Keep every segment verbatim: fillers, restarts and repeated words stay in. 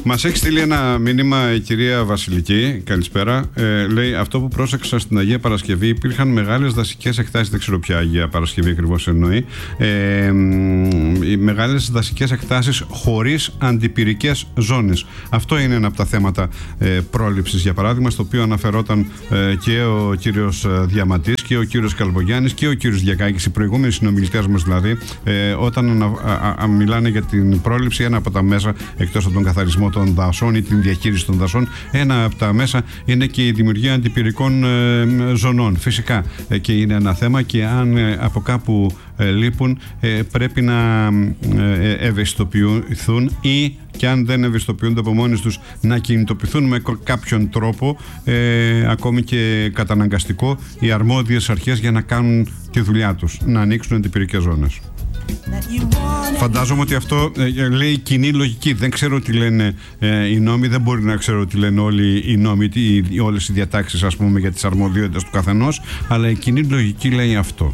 Μας έχει στείλει ένα μήνυμα η κυρία Βασιλική. Καλησπέρα. Ε, λέει: αυτό που πρόσεξα στην Αγία Παρασκευή, υπήρχαν μεγάλες δασικές εκτάσεις. Δεν ξέρω ποια Αγία Παρασκευή ακριβώς εννοεί. Ε, οι μεγάλες δασικές εκτάσεις χωρίς αντιπυρικές ζώνες. Αυτό είναι ένα από τα θέματα ε, πρόληψης, για παράδειγμα, στο οποίο αναφερόταν ε, και ο κύριος Διαματής και ο κύριος Καλβογιάννης και ο κύριος Διακάκης, οι προηγούμενοι συνομιλητές μας δηλαδή, ε, όταν α, α, α, μιλάνε για την πρόληψη, ένα από τα μέσα, εκτός από τον καθαρισμό των δασών ή την διαχείριση των δασών, ένα από τα μέσα είναι και η δημιουργία αντιπυρικών ε, ζωνών. Φυσικά ε, και είναι ένα θέμα, και αν ε, από κάπου ε, λείπουν, ε, πρέπει να ε, ευαισθητοποιηθούν, ή και αν δεν ευαισθητοποιούνται από μόνοι τους, να κινητοποιηθούν με κάποιον τρόπο, ε, ακόμη και καταναγκαστικό, οι αρμόδιες αρχές για να κάνουν τη δουλειά τους, να ανοίξουν αντιπυρικές ζώνες. Φαντάζομαι ότι αυτό ε, λέει κοινή λογική. Δεν ξέρω τι λένε ε, οι νόμοι, δεν μπορεί να ξέρω τι λένε όλοι οι νόμοι, τι, όλες οι διατάξεις, ας πούμε, για τις αρμοδιότητες του καθενός, αλλά η κοινή λογική λέει αυτό.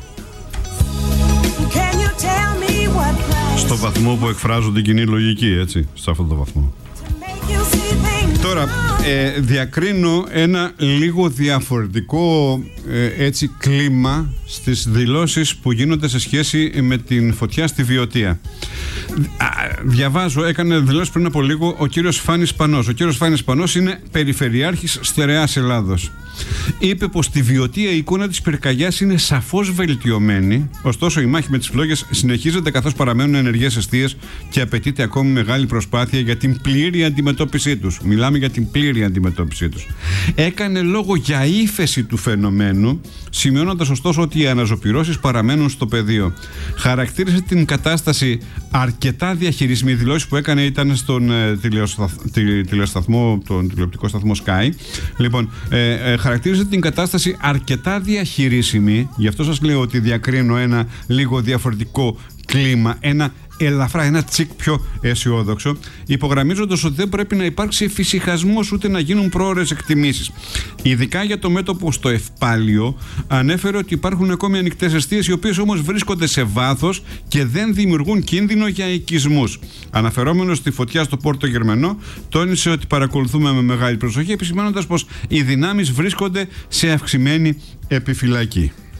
Στο βαθμό που εκφράζονται η κοινή λογική, έτσι, σε αυτόν τον βαθμό. Τώρα, ε, διακρίνω ένα λίγο διαφορετικό ε, έτσι κλίμα στις δηλώσεις που γίνονται σε σχέση με την φωτιά στη Βιωτία. Διαβάζω, έκανε δηλώσεις πριν από λίγο ο κύριος Φάνης Πανός. Ο κύριος Φάνης Πανός είναι περιφερειάρχης Στερεάς Ελλάδος. Είπε πως στη Βιωτία η εικόνα της πυρκαγιάς είναι σαφώς βελτιωμένη, ωστόσο η μάχη με τις φλόγες συνεχίζεται καθώς παραμένουν ενεργές εστίες και απαιτείται ακόμη μεγάλη προσπάθεια για την πλήρη αντιμετώπιση τους. Μιλάμε για την πλήρη αντιμετώπιση τους. Έκανε λόγο για ύφεση του φαινομένου, σημειώνοντας ωστόσο ότι οι αναζωπυρώσεις παραμένουν στο πεδίο. Χαρακτήρισε την κατάσταση αρκετά διαχειρίσιμη. Οι δηλώσεις που έκανε ήταν στον ε, τηλεοσταθμό, τον τηλεοπτικό σταθμό Sky. Λοιπόν, ε, ε, χαρακτήριζε την κατάσταση αρκετά διαχειρίσιμη, γι' αυτό σας λέω ότι διακρίνω ένα λίγο διαφορετικό κλίμα, ένα ελαφρά, ένα τσικ πιο αισιόδοξο, υπογραμμίζοντας ότι δεν πρέπει να υπάρξει εφησυχασμός ούτε να γίνουν πρόωρες εκτιμήσεις. Ειδικά για το μέτωπο στο Ευπάλιο, ανέφερε ότι υπάρχουν ακόμη ανοιχτές εστίες, οι οποίες όμως βρίσκονται σε βάθος και δεν δημιουργούν κίνδυνο για οικισμούς. Αναφερόμενος στη φωτιά στο Πόρτο Γερμενό, τόνισε ότι παρακολουθούμε με μεγάλη προσοχή, επισημαίνοντας πως οι δυνάμεις βρίσκονται σε αυξημένη επιφυλακή.